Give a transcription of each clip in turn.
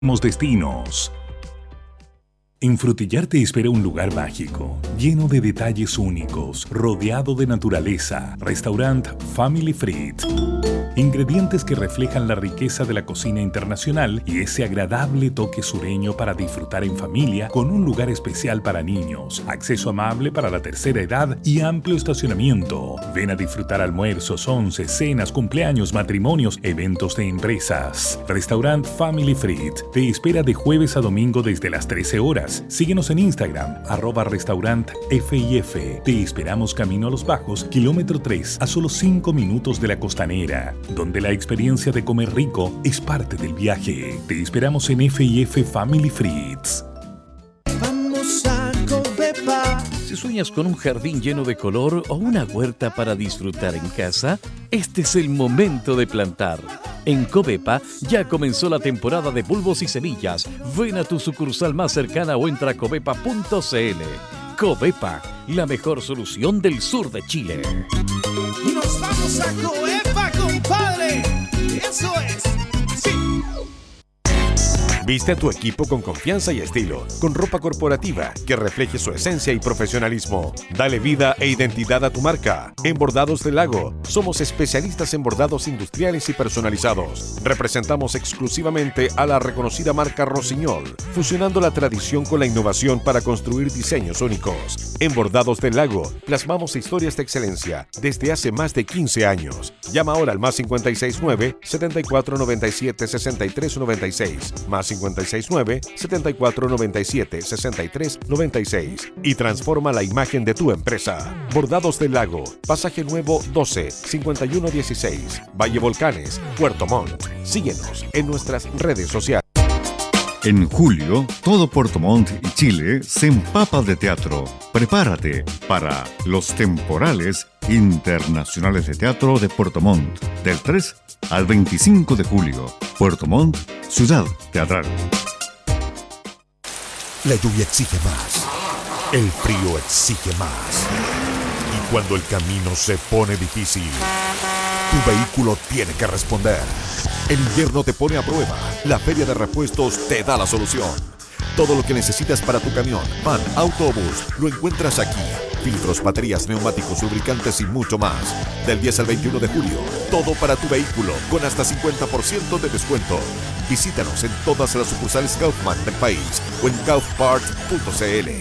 Destinos. En Frutillar te espera un lugar mágico, lleno de detalles únicos, rodeado de naturaleza. Restaurant Family Fried. Ingredientes que reflejan la riqueza de la cocina internacional y ese agradable toque sureño para disfrutar en familia, con un lugar especial para niños, acceso amable para la tercera edad y amplio estacionamiento. Ven a disfrutar almuerzos, onces, cenas, cumpleaños, matrimonios, eventos de empresas. Restaurant Family Fried te espera de jueves a domingo desde las 13 horas. Síguenos en Instagram, @restaurantfif. Te esperamos camino a Los Bajos, kilómetro 3, a solo 5 minutos de la Costanera, donde la experiencia de comer rico es parte del viaje. Te esperamos en F&F Family Frieds. Vamos a Covepa. Si sueñas con un jardín lleno de color o una huerta para disfrutar en casa, este es el momento de plantar. En Covepa ya comenzó la temporada de bulbos y semillas. Ven a tu sucursal más cercana o entra a covepa.cl. Covepa, la mejor solución del sur de Chile. Y nos vamos a Covepa, compadre. Eso es. Sí. Viste a tu equipo con confianza y estilo, con ropa corporativa que refleje su esencia y profesionalismo. Dale vida e identidad a tu marca. En Bordados del Lago, somos especialistas en bordados industriales y personalizados. Representamos exclusivamente a la reconocida marca Rossignol, fusionando la tradición con la innovación para construir diseños únicos. En Bordados del Lago, plasmamos historias de excelencia desde hace más de 15 años. Llama ahora al +569 7497 6396, +569 7497 6396 y transforma la imagen de tu empresa. Bordados del Lago, Pasaje Nuevo 12 5116, Valle Volcanes, Puerto Montt. Síguenos en nuestras redes sociales. En julio, todo Puerto Montt y Chile se empapa de teatro. Prepárate para los temporales internacionales de teatro de Puerto Montt, del 3 al 25 de julio. Puerto Montt, ciudad teatral. La lluvia exige más. El frío exige más. Y cuando el camino se pone difícil, tu vehículo tiene que responder. El invierno te pone a prueba. La Feria de Repuestos te da la solución. Todo lo que necesitas para tu camión, van, autobús, lo encuentras aquí. Filtros, baterías, neumáticos, lubricantes y mucho más. Del 10 al 21 de julio, todo para tu vehículo, con hasta 50% de descuento. Visítanos en todas las sucursales Kaufman del país o en kaufparts.cl.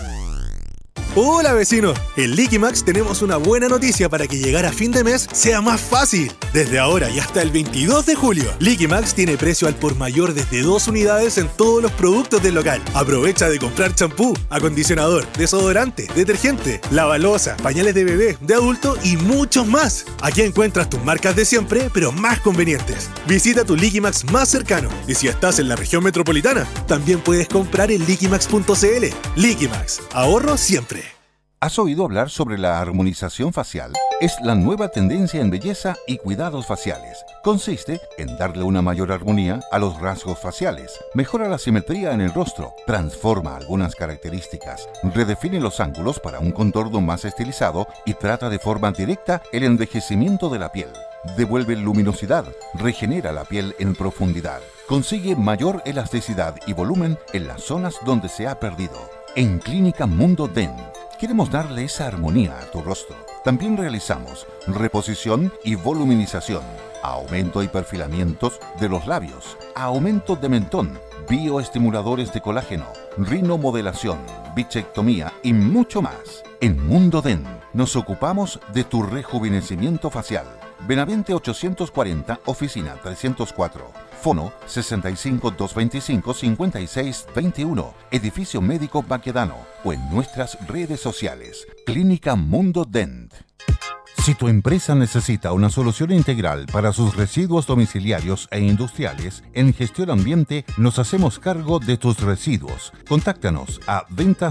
Hola vecino, en Liquimax tenemos una buena noticia para que llegar a fin de mes sea más fácil. Desde ahora y hasta el 22 de julio, Liquimax tiene precio al por mayor desde 2 unidades en todos los productos del local. Aprovecha de comprar champú, acondicionador, desodorante, detergente, lavaloza, pañales de bebé, de adulto y muchos más. Aquí encuentras tus marcas de siempre, pero más convenientes. Visita tu Liquimax más cercano y si estás en la región metropolitana, también puedes comprar en liquimax.cl. Liquimax, ahorro siempre. ¿Has oído hablar sobre la armonización facial? Es la nueva tendencia en belleza y cuidados faciales. Consiste en darle una mayor armonía a los rasgos faciales, mejora la simetría en el rostro, transforma algunas características, redefine los ángulos para un contorno más estilizado y trata de forma directa el envejecimiento de la piel. Devuelve luminosidad, regenera la piel en profundidad, consigue mayor elasticidad y volumen en las zonas donde se ha perdido. En Clínica Mundo Dent, queremos darle esa armonía a tu rostro. También realizamos reposición y voluminización, aumento y perfilamientos de los labios, aumento de mentón, bioestimuladores de colágeno, rinomodelación, bichectomía y mucho más. En Mundo Dent nos ocupamos de tu rejuvenecimiento facial. Benavente 840, oficina 304. Fono 65 225 56 21. Edificio Médico Baquedano o en nuestras redes sociales. Clínica Mundo Dent. Si tu empresa necesita una solución integral para sus residuos domiciliarios e industriales, en Gestión Ambiente nos hacemos cargo de tus residuos. Contáctanos a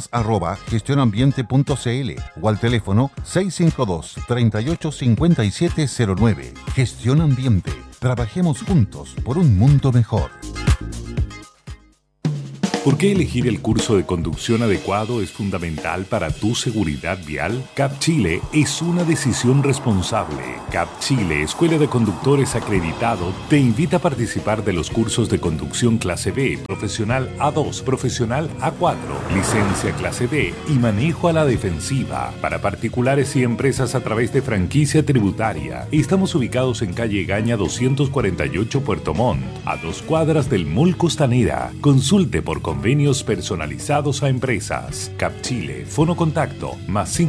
ventas@gestionambiente.cl o al teléfono 652 38 5709. Gestión Ambiente. Trabajemos juntos por un mundo mejor. ¿Por qué elegir el curso de conducción adecuado es fundamental para tu seguridad vial? CAP Chile es una decisión responsable. CAP Chile, Escuela de Conductores acreditado, te invita a participar de los cursos de conducción clase B, profesional A2, profesional A4, licencia clase B y manejo a la defensiva para particulares y empresas a través de franquicia tributaria. Estamos ubicados en calle Gaña 248 Puerto Montt, a 2 cuadras del Mall Costanera. Consulte por convenios personalizados a empresas. CAP Chile, fono contacto más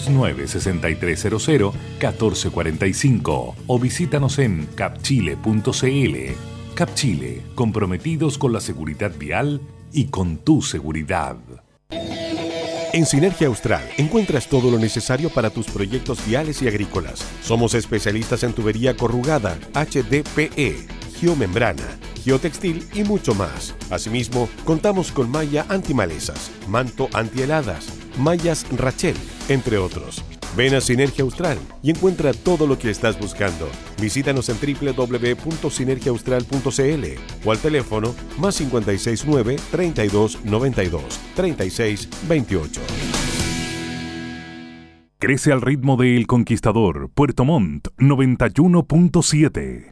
569-6300-1445 o visítanos en capchile.cl. CAP Chile, comprometidos con la seguridad vial y con tu seguridad. En Sinergia Austral encuentras todo lo necesario para tus proyectos viales y agrícolas. Somos especialistas en tubería corrugada, HDPE, geomembrana, geotextil y mucho más. Asimismo, contamos con malla antimalezas, manto antiheladas, mallas Rachel, entre otros. Ven a Sinergia Austral y encuentra todo lo que estás buscando. Visítanos en www.sinergiaaustral.cl o al teléfono más 569 32 92 36 28. Crece al ritmo de El Conquistador, Puerto Montt 91.7.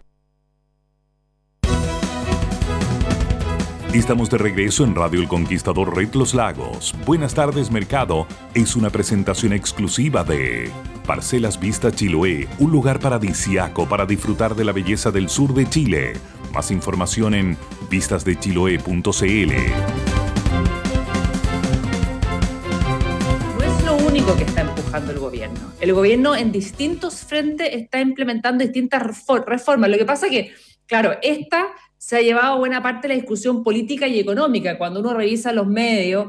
Estamos de regreso en Radio El Conquistador Red Los Lagos. Buenas tardes, mercado. Es una presentación exclusiva de Parcelas Vista Chiloé, un lugar paradisíaco para disfrutar de la belleza del sur de Chile. Más información en vistasdechiloé.cl. No es lo único que está empujando el gobierno. El gobierno en distintos frentes está implementando distintas reformas. Lo que pasa es que, claro, esta se ha llevado buena parte de la discusión política y económica. Cuando uno revisa los medios,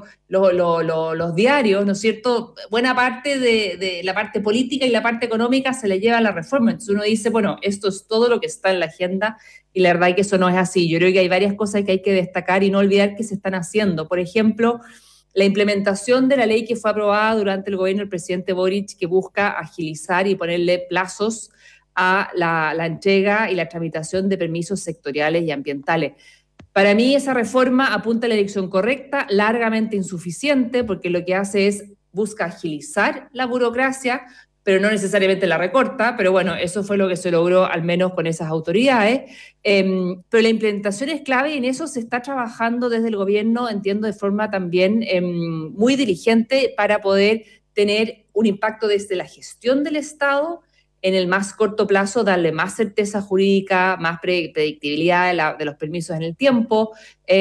los diarios, ¿no es cierto? Buena parte de la parte política y la parte económica se le lleva a la reforma. Entonces uno dice, bueno, esto es todo lo que está en la agenda y la verdad es que eso no es así. Yo creo que hay varias cosas que hay que destacar y no olvidar que se están haciendo. Por ejemplo, la implementación de la ley que fue aprobada durante el gobierno del presidente Boric, que busca agilizar y ponerle plazos a la entrega y la tramitación de permisos sectoriales y ambientales. Para mí esa reforma apunta a la dirección correcta, largamente insuficiente, porque lo que hace es busca agilizar la burocracia, pero no necesariamente la recorta, pero bueno, eso fue lo que se logró al menos con esas autoridades. Pero la implementación es clave y en eso se está trabajando desde el gobierno, entiendo, de forma también muy diligente para poder tener un impacto desde la gestión del Estado, en el más corto plazo darle más certeza jurídica, más predictibilidad de los permisos en el tiempo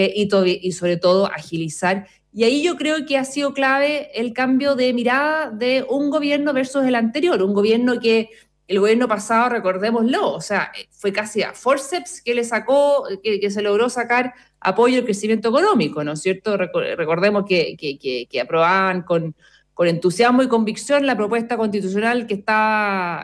y sobre todo agilizar. Y ahí yo creo que ha sido clave el cambio de mirada de un gobierno versus el anterior, un gobierno que el gobierno pasado, recordémoslo, o sea, fue casi a forceps que le sacó, que se logró sacar apoyo al crecimiento económico, ¿no es cierto? Recordemos que aprobaban con entusiasmo y convicción la propuesta constitucional que está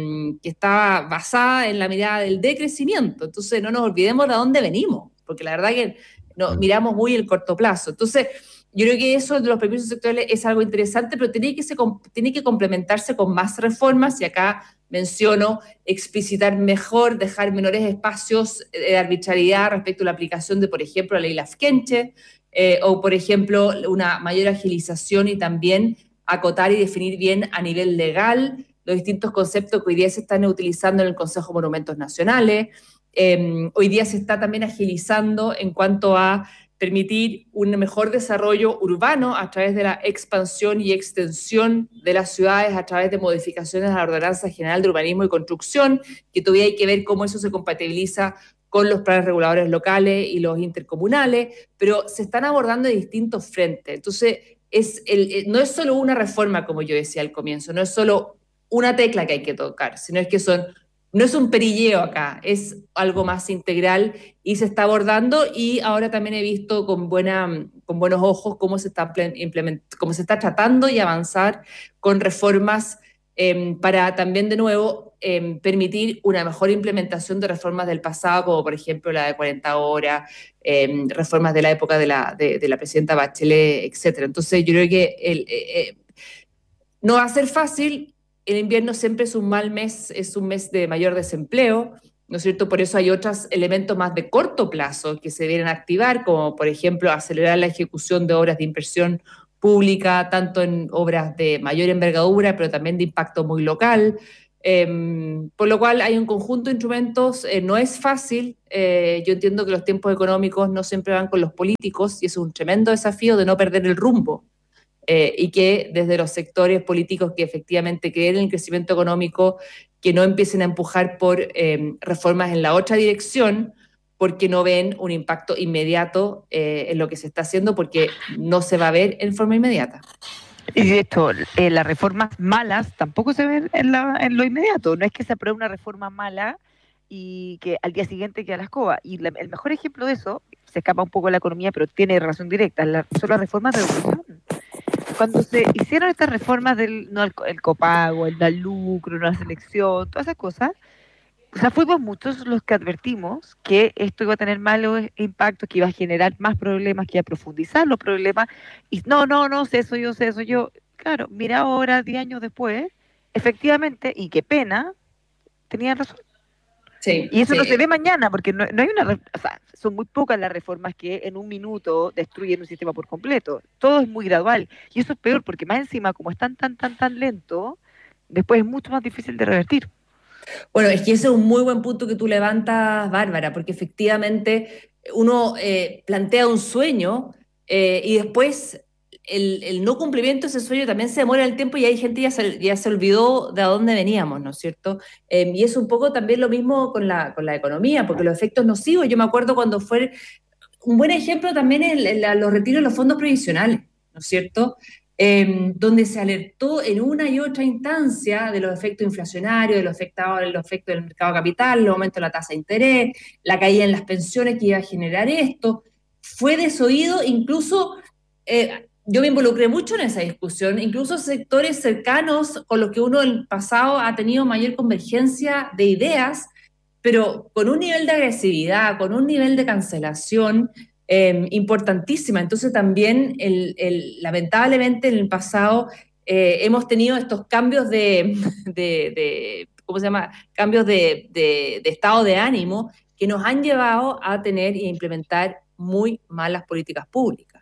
basada en la mirada del decrecimiento. Entonces no nos olvidemos de dónde venimos, porque la verdad que miramos muy el corto plazo. Entonces yo creo que eso de los permisos sectoriales es algo interesante, pero tiene que complementarse con más reformas, y acá menciono explicitar mejor, dejar menores espacios de arbitrariedad respecto a la aplicación de, por ejemplo, la ley Lafkenche, o, por ejemplo, una mayor agilización y también acotar y definir bien a nivel legal los distintos conceptos que hoy día se están utilizando en el Consejo de Monumentos Nacionales. Hoy día se está también agilizando en cuanto a permitir un mejor desarrollo urbano a través de la expansión y extensión de las ciudades a través de modificaciones a la Ordenanza General de Urbanismo y Construcción, que todavía hay que ver cómo eso se compatibiliza con los planes reguladores locales y los intercomunales, pero se están abordando de distintos frentes. Entonces, no es solo una reforma, como yo decía al comienzo, no es solo una tecla que hay que tocar, sino es que no es un perilleo acá, es algo más integral y se está abordando, y ahora también he visto con buenos ojos cómo se está tratando y avanzar con reformas para también, de nuevo, permitir una mejor implementación de reformas del pasado, como por ejemplo la de 40 horas, reformas de la época de la presidenta Bachelet, etc. Entonces yo creo que no va a ser fácil. El invierno siempre es un mal mes, es un mes de mayor desempleo, ¿no es cierto? Por eso hay otros elementos más de corto plazo que se vienen a activar, como por ejemplo acelerar la ejecución de obras de inversión pública, tanto en obras de mayor envergadura, pero también de impacto muy local. Por lo cual hay un conjunto de instrumentos, no es fácil. Yo entiendo que los tiempos económicos no siempre van con los políticos y es un tremendo desafío de no perder el rumbo. Y que desde los sectores políticos que efectivamente creen en el crecimiento económico, que no empiecen a empujar por reformas en la otra dirección, porque no ven un impacto inmediato en lo que se está haciendo, porque no se va a ver en forma inmediata. Y de hecho, las reformas malas tampoco se ven en lo inmediato. No es que se apruebe una reforma mala y que al día siguiente queda la escoba. Y el mejor ejemplo de eso, se escapa un poco de la economía, pero tiene relación directa, son las reformas de educación. Cuando se hicieron estas reformas el copago, el da lucro, la selección, todas esas cosas, o sea, fuimos muchos los que advertimos que esto iba a tener malos impactos, que iba a generar más problemas, que iba a profundizar los problemas. Y no, sé eso yo. Claro, mira ahora, 10 años después, efectivamente, y qué pena, tenían razón. Sí, y eso no se ve mañana, porque no hay o sea, son muy pocas las reformas que en un minuto destruyen un sistema por completo. Todo es muy gradual. Y eso es peor, porque más encima, como es tan lento, después es mucho más difícil de revertir. Bueno, es que ese es un muy buen punto que tú levantas, Bárbara, porque efectivamente uno plantea un sueño y después el no cumplimiento de ese sueño también se demora el tiempo y hay gente ya se olvidó de a dónde veníamos, ¿no es cierto? Y es un poco también lo mismo con la economía, porque los efectos nocivos, yo me acuerdo cuando fue un buen ejemplo también los retiros de los fondos previsionales, ¿no es cierto? Donde se alertó en una y otra instancia de los efectos inflacionarios, de los efectos del mercado de capital, el aumento de la tasa de interés, la caída en las pensiones que iba a generar esto. Fue desoído, incluso yo me involucré mucho en esa discusión, incluso sectores cercanos con los que uno en el pasado ha tenido mayor convergencia de ideas, pero con un nivel de agresividad, con un nivel de cancelación importantísima. Entonces también, lamentablemente, en el pasado hemos tenido estos cambios ¿cómo se llama? Cambios de estado de ánimo que nos han llevado a tener e implementar muy malas políticas públicas.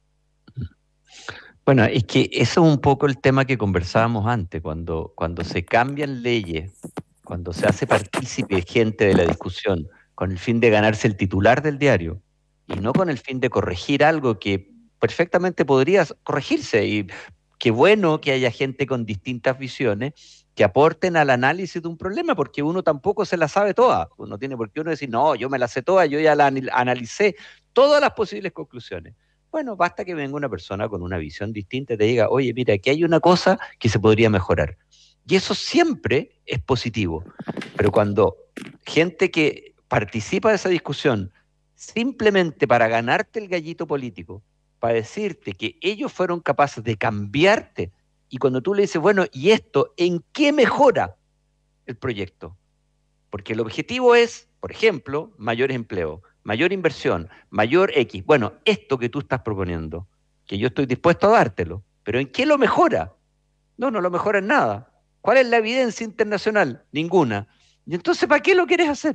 Bueno, es que eso es un poco el tema que conversábamos antes, cuando se cambian leyes, cuando se hace partícipe gente de la discusión con el fin de ganarse el titular del diario y no con el fin de corregir algo que perfectamente podría corregirse. Y qué bueno que haya gente con distintas visiones que aporten al análisis de un problema, porque uno tampoco se la sabe toda. No tiene por qué uno decir, no, yo me la sé toda, yo ya la analicé todas las posibles conclusiones. Bueno, basta que venga una persona con una visión distinta y te diga, oye, mira, aquí hay una cosa que se podría mejorar. Y eso siempre es positivo. Pero cuando gente que participa de esa discusión simplemente para ganarte el gallito político, para decirte que ellos fueron capaces de cambiarte, y cuando tú le dices, bueno, ¿y esto en qué mejora el proyecto? Porque el objetivo es, por ejemplo, mayor empleo, mayor inversión, mayor X. Bueno, esto que tú estás proponiendo, que yo estoy dispuesto a dártelo, pero ¿en qué lo mejora? No lo mejora en nada. ¿Cuál es la evidencia internacional? Ninguna. ¿Y entonces para qué lo quieres hacer?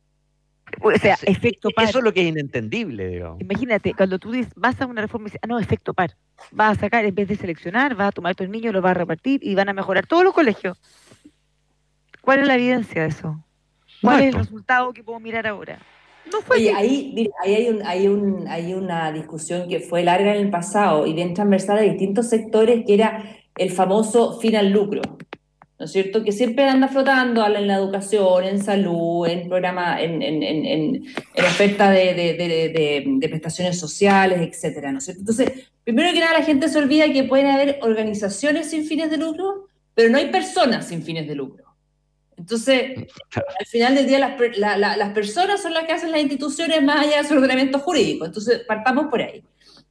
O sea, efecto par. Eso es lo que es inentendible, digamos. Imagínate, cuando tú vas a una reforma y dices, no, efecto par. Vas a sacar, en vez de seleccionar, vas a tomar a tus niños, los vas a repartir y van a mejorar todos los colegios. ¿Cuál es la evidencia de eso? ¿Cuál es el resultado que puedo mirar ahora? No fue. Oye, ahí hay una discusión que fue larga en el pasado y bien transversal a distintos sectores, que era el famoso fin al lucro, ¿no es cierto? Que siempre anda flotando en la educación, en salud, en programa, en oferta de prestaciones sociales, etcétera, ¿no es cierto? Entonces, primero que nada, la gente se olvida que pueden haber organizaciones sin fines de lucro, pero no hay personas sin fines de lucro. Entonces, al final del día, las personas son las que hacen las instituciones más allá de su ordenamiento jurídico. Entonces, partamos por ahí.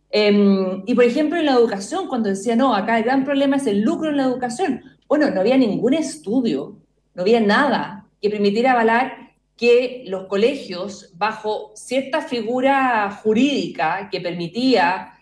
Y, por ejemplo, en la educación, cuando decía, no, acá el gran problema es el lucro en la educación. Bueno, no había ningún estudio, no había nada que permitiera avalar que los colegios, bajo cierta figura jurídica que permitía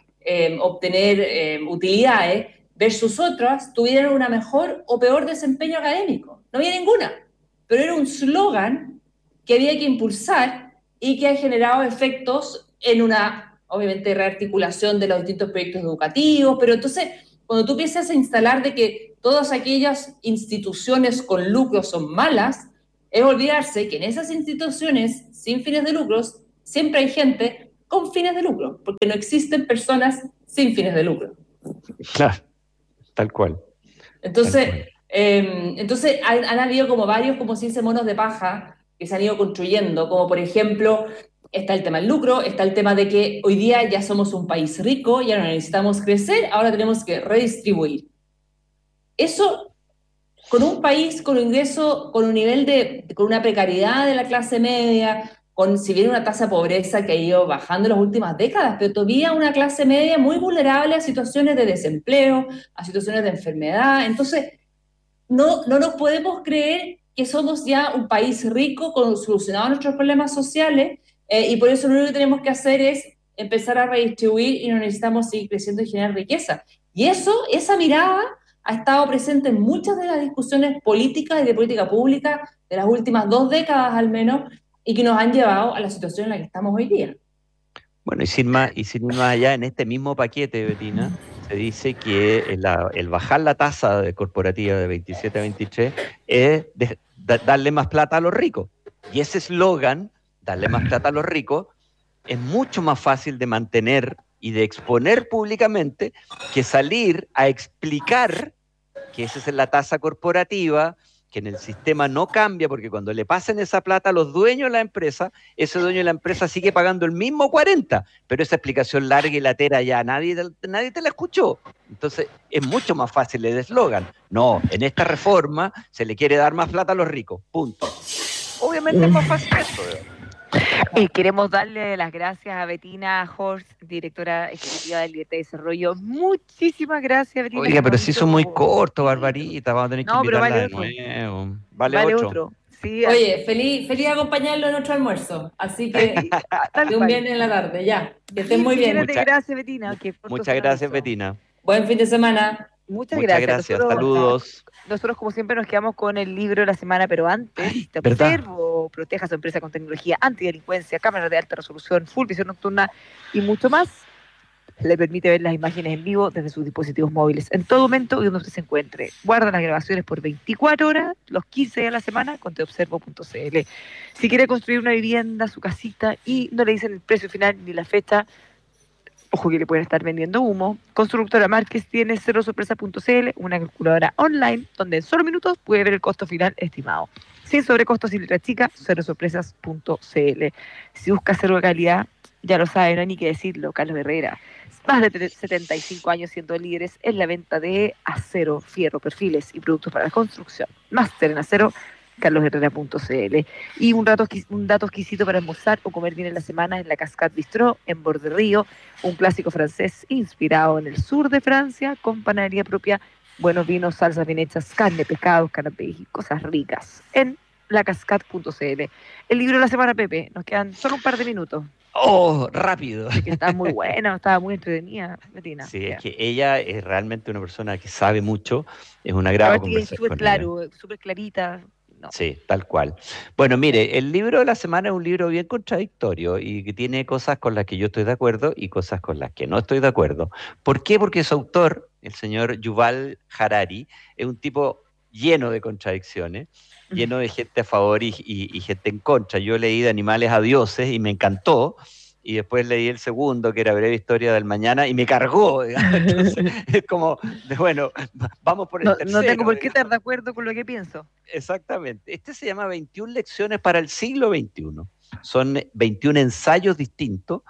obtener utilidades, versus otras, tuvieran una mejor o peor desempeño académico. No había ninguna, pero era un slogan que había que impulsar y que ha generado efectos en una, obviamente, rearticulación de los distintos proyectos educativos, pero entonces, cuando tú empiezas a instalar de que todas aquellas instituciones con lucro son malas, es olvidarse que en esas instituciones sin fines de lucros siempre hay gente con fines de lucro, porque no existen personas sin fines de lucro. Claro, tal cual. Entonces, han habido como varios, como se dice, monos de paja que se han ido construyendo, como por ejemplo, está el tema del lucro, está el tema de que hoy día ya somos un país rico, ya no necesitamos crecer, ahora tenemos que redistribuir. Eso, con un país con un ingreso, con un nivel con una precariedad de la clase media, con si bien una tasa de pobreza que ha ido bajando en las últimas décadas, pero todavía una clase media muy vulnerable a situaciones de desempleo, a situaciones de enfermedad. Entonces, no nos podemos creer que somos ya un país rico con solucionados nuestros problemas sociales, y por eso lo único que tenemos que hacer es empezar a redistribuir y no necesitamos seguir creciendo y generar riqueza. Y esa mirada ha estado presente en muchas de las discusiones políticas y de política pública de las últimas 2 décadas al menos, y que nos han llevado a la situación en la que estamos hoy día. Bueno, y sin más allá, en este mismo paquete, Bettina, se dice que el bajar la tasa corporativa de 27 a 23 es darle más plata a los ricos. Y ese eslogan, darle más plata a los ricos, es mucho más fácil de mantener y de exponer públicamente que salir a explicar que esa es la tasa corporativa, que en el sistema no cambia, porque cuando le pasen esa plata a los dueños de la empresa, ese dueño de la empresa sigue pagando el mismo 40%, pero esa explicación larga y latera ya nadie te la escuchó. Entonces es mucho más fácil el eslogan. No, en esta reforma se le quiere dar más plata a los ricos, punto. Obviamente es más fácil eso. Queremos darle las gracias a Bettina Horst, directora ejecutiva de Libertad y Desarrollo. Muchísimas gracias, Bettina. Oiga, pero si hizo muy corto, Barbarita, vamos a tener que invitarla pero de nuevo. Vale otro. Sí, oye, feliz acompañarlo en nuestro almuerzo, así que de un viernes en la tarde, ya. Que estén muy bien. Gracias, Bettina. Muchas gracias, Bettina. Buen fin de semana. Muchas gracias. Saludos. Nosotros, como siempre, nos quedamos con el libro de la semana, pero antes, Te Observo, Proteja su empresa con tecnología, antidelincuencia, cámaras de alta resolución, full visión nocturna y mucho más. Le permite ver las imágenes en vivo desde sus dispositivos móviles en todo momento y donde usted se encuentre. Guarda las grabaciones por 24 horas, los 15 días a la semana, con teobservo.cl. Si quiere construir una vivienda, su casita, y no le dicen el precio final ni la fecha, ojo que le pueden estar vendiendo humo. Constructora Márquez tiene cerosorpresa.cl, una calculadora online donde en solo minutos puede ver el costo final estimado. Sin sobrecostos y letras chicas, cerosorpresas.cl. Si busca acero de calidad, ya lo sabe, no hay ni que decirlo, Carlos Herrera. Más de 75 años siendo líderes en la venta de acero, fierro, perfiles y productos para la construcción. Máster en acero, carlosherrera.cl. Y un dato exquisito para almorzar o comer bien en la semana en la Cascade Bistrot en Borde Río, un clásico francés inspirado en el sur de Francia, con panadería propia, buenos vinos, salsas bien hechas, carne, pescados, canapés y cosas ricas en lacascade.cl. El libro de la semana, Pepe, nos quedan solo un par de minutos. ¡Oh, rápido! Que está muy buena, estaba muy entretenida, Bettina. Sí, es que ella es realmente una persona que sabe mucho, es una gran conversación. Es súper claro, súper clarita. No. Sí, tal cual. Bueno, mire, el libro de la semana es un libro bien contradictorio y que tiene cosas con las que yo estoy de acuerdo y cosas con las que no estoy de acuerdo. ¿Por qué? Porque su autor, el señor Yuval Harari, es un tipo lleno de contradicciones, lleno de gente a favor y gente en contra. Yo leí De animales a dioses y me encantó, y después leí el segundo, que era Breve historia del mañana, y me cargó, digamos. Entonces, es como, bueno, vamos por el tercero. No tengo por qué estar de acuerdo con lo que pienso. Exactamente. Este se llama 21 lecciones para el siglo XXI. Son 21 ensayos distintos,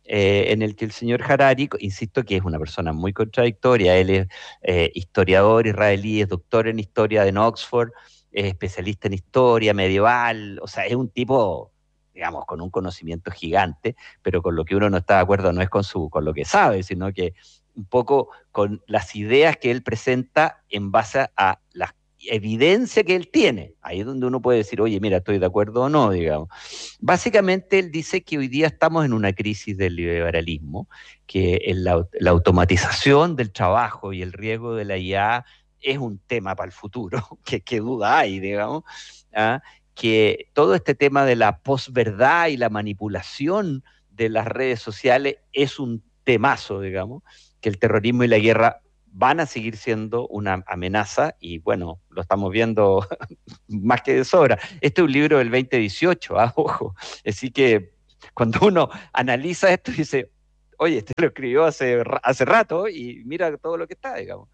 en el que el señor Harari, insisto que es una persona muy contradictoria, él es historiador israelí, es doctor en historia en Oxford, es especialista en historia medieval, o sea, es un tipo, digamos, con un conocimiento gigante, pero con lo que uno no está de acuerdo no es con lo que sabe, sino que un poco con las ideas que él presenta en base a la evidencia que él tiene. Ahí es donde uno puede decir, oye, mira, estoy de acuerdo o no, digamos. Básicamente él dice que hoy día estamos en una crisis del liberalismo, que la automatización del trabajo y el riesgo de la IA es un tema para el futuro, que duda hay, digamos, que todo este tema de la posverdad y la manipulación de las redes sociales es un temazo, digamos, que el terrorismo y la guerra van a seguir siendo una amenaza y bueno, lo estamos viendo más que de sobra. Este es un libro del 2018, ojo. Así que cuando uno analiza esto dice, oye, este lo escribió hace rato y mira todo lo que está, digamos.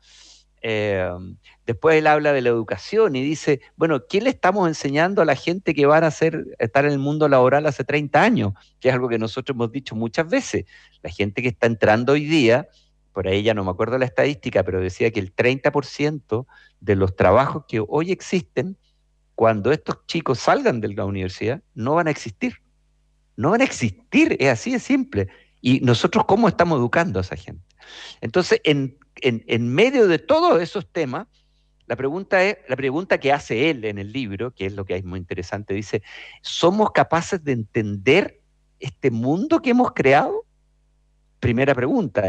Después él habla de la educación y dice, bueno, ¿qué le estamos enseñando a la gente que van a estar en el mundo laboral hace 30 años? Que es algo que nosotros hemos dicho muchas veces. La gente que está entrando hoy día, por ahí ya no me acuerdo la estadística, pero decía que el 30% de los trabajos que hoy existen, cuando estos chicos salgan de la universidad, no van a existir. No van a existir, es así de simple. Y nosotros, ¿cómo estamos educando a esa gente? Entonces, en medio de todos esos temas, la pregunta que hace él en el libro, que es lo que es muy interesante, dice, ¿somos capaces de entender este mundo que hemos creado? Primera pregunta,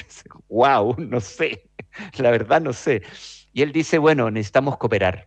wow, no sé, la verdad no sé. Y él dice, bueno, necesitamos cooperar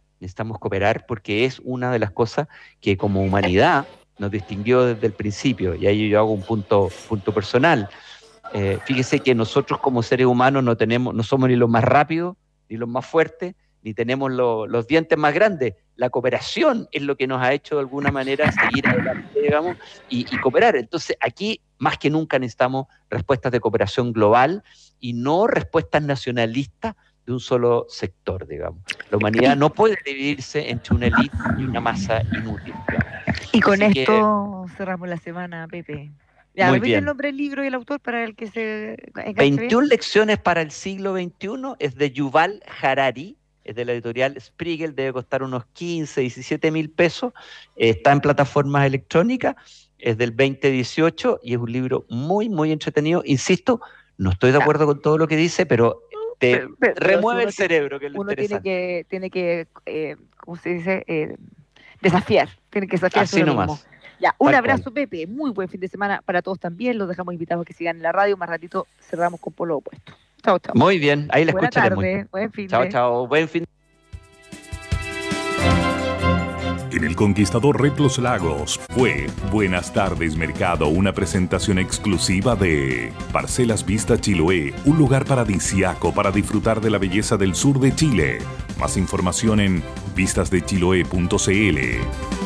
porque es una de las cosas que como humanidad nos distinguió desde el principio, y ahí yo hago un punto personal. Fíjese que nosotros como seres humanos no somos ni los más rápidos, ni los más fuertes, ni tenemos los dientes más grandes. La cooperación es lo que nos ha hecho de alguna manera seguir adelante, digamos, y cooperar. Entonces aquí más que nunca necesitamos respuestas de cooperación global y no respuestas nacionalistas de un solo sector, digamos. La humanidad no puede dividirse entre una élite y una masa inútil, digamos. Y con esto cerramos la semana, Pepe. Ya, muy repite bien. El nombre del libro y el autor para el que se enganche 21 bien. lecciones para el siglo XXI, es de Yuval Harari, es de la editorial Spriegel, debe costar unos 15, 17 mil pesos, está en plataformas electrónicas, es del 2018 y es un libro muy, muy entretenido. Insisto, no estoy de acuerdo con todo lo que dice, pero te remueve el cerebro, que es lo interesante. Tiene que ¿cómo se dice? Desafiar, tiene que desafiar Así nomás. mismo. Ya, un Tal abrazo, cual. Pepe. Muy buen fin de semana para todos también. Los dejamos invitados a que sigan en la radio. Más ratito cerramos con Polo Opuesto. Chao, chao. Muy bien, ahí la Buena escucharemos. tarde, buen fin Chao, de... chao, buen fin. En El Conquistador Red Los Lagos fue Buenas tardes Mercado, una presentación exclusiva de Parcelas Vista Chiloé, un lugar paradisiaco para disfrutar de la belleza del sur de Chile. Más información en vistasdechiloé.cl.